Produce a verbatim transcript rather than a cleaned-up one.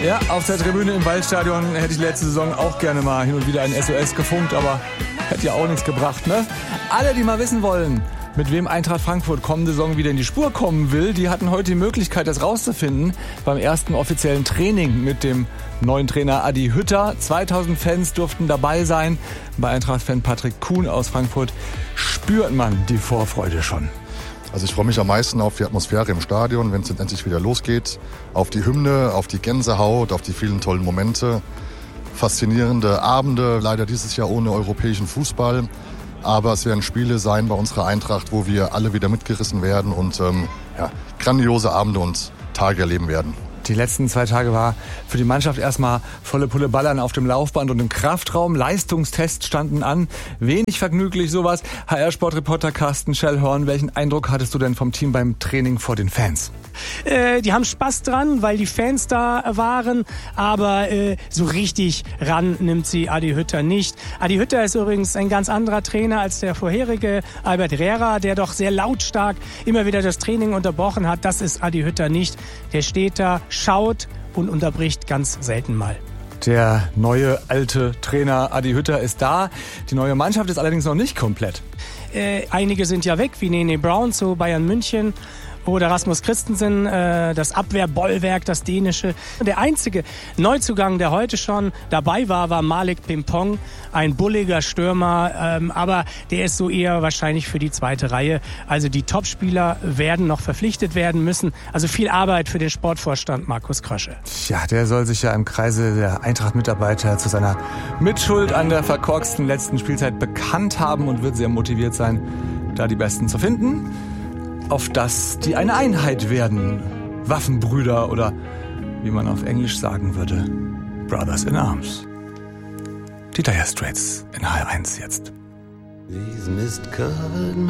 Ja, auf der Tribüne im Waldstadion hätte ich letzte Saison auch gerne mal hin und wieder ein S O S gefunkt, aber hätte ja auch nichts gebracht, ne? Alle, die mal wissen wollen, mit wem Eintracht Frankfurt kommende Saison wieder in die Spur kommen will, die hatten heute die Möglichkeit, das rauszufinden beim ersten offiziellen Training mit dem neuen Trainer Adi Hütter. zweitausend Fans durften dabei sein. Bei Eintracht-Fan Patrick Kuhn aus Frankfurt spürt man die Vorfreude schon. Also ich freue mich am meisten auf die Atmosphäre im Stadion, wenn es jetzt endlich wieder losgeht. Auf die Hymne, auf die Gänsehaut, auf die vielen tollen Momente. Faszinierende Abende, leider dieses Jahr ohne europäischen Fußball. Aber es werden Spiele sein bei unserer Eintracht, wo wir alle wieder mitgerissen werden und ähm, ja, grandiose Abende und Tage erleben werden. Die letzten zwei Tage war für die Mannschaft erstmal volle Pulle Ballern auf dem Laufband und im Kraftraum. Leistungstests standen an. Wenig vergnüglich sowas. H R-Sportreporter Carsten Schellhorn, welchen Eindruck hattest du denn vom Team beim Training vor den Fans? Äh, die haben Spaß dran, weil die Fans da waren, aber äh, so richtig ran nimmt sie Adi Hütter nicht. Adi Hütter ist übrigens ein ganz anderer Trainer als der vorherige Albert Rehra, der doch sehr lautstark immer wieder das Training unterbrochen hat. Das ist Adi Hütter nicht. Der steht da, schaut und unterbricht ganz selten mal. Der neue alte Trainer Adi Hütter ist da. Die neue Mannschaft ist allerdings noch nicht komplett. Äh, einige sind ja weg, wie Nene Brown zu Bayern München. Oder Rasmus Christensen, äh, das Abwehrbollwerk, das dänische. Der einzige Neuzugang, der heute schon dabei war, war Malik Pimpong, ein bulliger Stürmer, ähm, aber der ist so eher wahrscheinlich für die zweite Reihe. Also die Topspieler werden noch verpflichtet werden müssen. Also viel Arbeit für den Sportvorstand Markus Krösche. Ja, der soll sich ja im Kreise der Eintracht-Mitarbeiter zu seiner Mitschuld an der verkorksten letzten Spielzeit bekannt haben und wird sehr motiviert sein, da die Besten zu finden. Auf das die eine Einheit werden. Waffenbrüder oder wie man auf Englisch sagen würde, Brothers in Arms. Die Dire Straits in H R eins jetzt.